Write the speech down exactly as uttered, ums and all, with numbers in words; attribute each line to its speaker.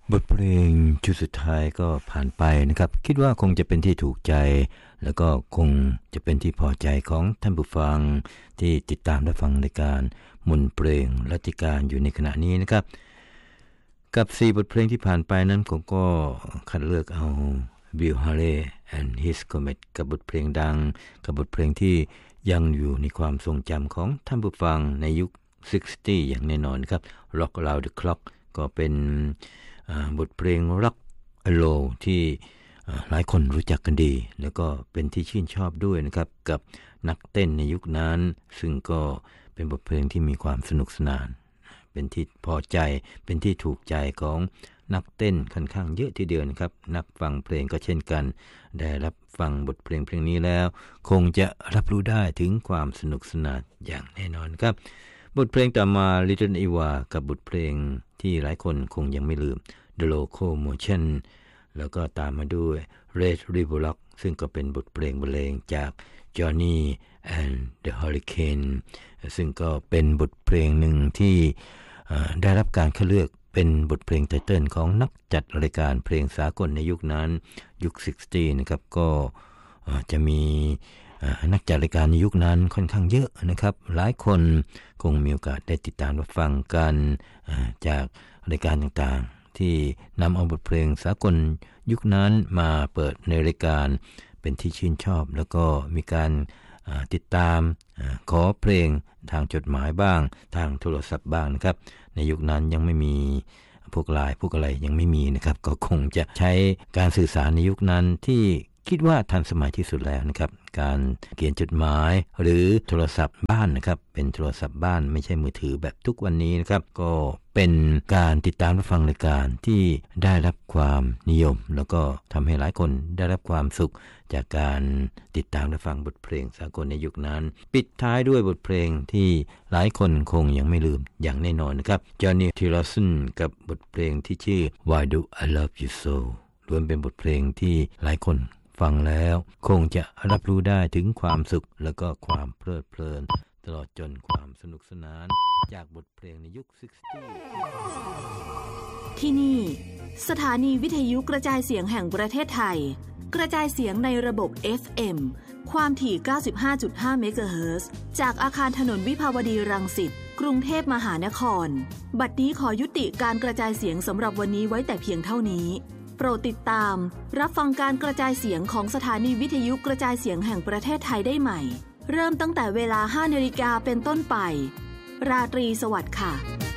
Speaker 1: บทเพลงชุดสุดท้ายก็ผ่านไปนะครับคิดว่าคงจะเป็นที่ถูกใจแล้วก็คงจะเป็นที่พอใจของท่านผู้ฟังที่ติดตามและฟังรายการมนต์เพลงรัตติการอยู่ในขณะนี้นะครับกับสี่บทเพลงที่ผ่านไปนั้นผมก็คัดเลือกเอา Bill Haley and His Comet กับบทเพลงดังกับบทเพลงที่ยังอยู่ในความทรงจำของท่านผู้ฟังในยุคหกสิบอย่างแน่นอนครับ Rock Around the Clock ก็เป็นบทเพลง Rock Alone ที่หลายคนรู้จักกันดีแล้วก็เป็นที่ชื่นชอบด้วยนะครับกับนักเต้นในยุคนั้นซึ่งก็เป็นบทเพลงที่มีความสนุกสนานเป็นที่พอใจเป็นที่ถูกใจของนักเต้นค่อนข้างเยอะทีเดียวนะครับนักฟังเพลงก็เช่นกันได้รับฟังบทเพลงเพลงนี้แล้วคงจะรับรู้ได้ถึงความสนุกสนานอย่างแน่นอนครับบทเพลงต่อมา Little Eva กับบทเพลงที่หลายคนคงยังไม่ลืม The Locomotion แล้วก็ตามมาด้วย Red River Rock ซึ่งก็เป็นบทเพลงบรรเลงจาก Johnny and the Hurricane ซึ่งก็เป็นบทเพลงหนึ่งที่ได้รับการคัดเลือกเป็นบทเพลงไตเติ้ลของนักจัดรายการเพลงสากลในยุคนั้นยุคหกสิบนะครับก็จะมีนักจัดรายการในยุคนั้นค่อนข้างเยอะนะครับหลายคนคงมีโอกาสได้ติดตามรับฟังกันจากรายการต่างๆที่นำเอาบทเพลงสากลยุคนั้นมาเปิดในรายการเป็นที่ชื่นชอบแล้วก็มีการติดตามขอเพลงทางจดหมายบ้างทางโทรศัพท์บ้างนะครับในยุคนั้นยังไม่มีพวกไลน์พวกอะไรยังไม่มีนะครับก็คงจะใช้การสื่อสารในยุคนั้นที่คิดว่าทันสมัยที่สุดแล้วนะครับการเขียนจดหมายหรือโทรศัพท์บ้านนะครับเป็นโทรศัพท์บ้านไม่ใช่มือถือแบบทุกวันนี้นะครับก็เป็นการติดตามรับฟังรายการที่ได้รับความนิยมแล้วก็ทำให้หลายคนได้รับความสุขจากการติดตามรับฟังบทเพลงสากลในยุคนั้นปิดท้ายด้วยบทเพลงที่หลายคนคงยังไม่ลืมอย่างแน่นอนนะครับจอห์นนี่ทิลสันกับบทเพลงที่ชื่อ Why Do I Love You So ล้วนเป็นบทเพลงที่หลายคนฟังแล้วคงจะรับรู้ได้ถึงความสุขแล้วก็ความเพลิดเพลินตลอดจนความสนุกสนานจากบทเพลงในยุคหกสิบ
Speaker 2: ที่นี่สถานีวิทยุกระจายเสียงแห่งประเทศไทยกระจายเสียงในระบบ เอฟ เอ็ม ความถี่ เก้าสิบห้าจุดห้า เมกะเฮิรตซ์จากอาคารถนนวิภาวดีรังสิตกรุงเทพมหานครบัดนี้ขอยุติการกระจายเสียงสำหรับวันนี้ไว้แต่เพียงเท่านี้โปรดติดตามรับฟังการกระจายเสียงของสถานีวิทยุกระจายเสียงแห่งประเทศไทยได้ใหม่เริ่มตั้งแต่เวลา ห้านาฬิกาเป็นต้นไปราตรีสวัสดิ์ค่ะ